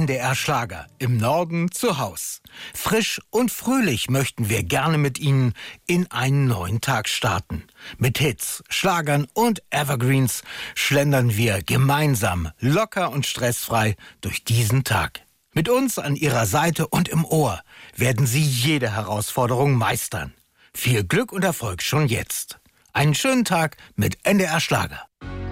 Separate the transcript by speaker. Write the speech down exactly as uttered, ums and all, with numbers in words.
Speaker 1: N D R Schlager, im Norden zu Haus. Frisch und fröhlich möchten wir gerne mit Ihnen in einen neuen Tag starten. Mit Hits, Schlagern und Evergreens schlendern wir gemeinsam, locker und stressfrei durch diesen Tag. Mit uns an Ihrer Seite und im Ohr werden Sie jede Herausforderung meistern. Viel Glück und Erfolg schon jetzt. Einen schönen Tag mit N D R Schlager.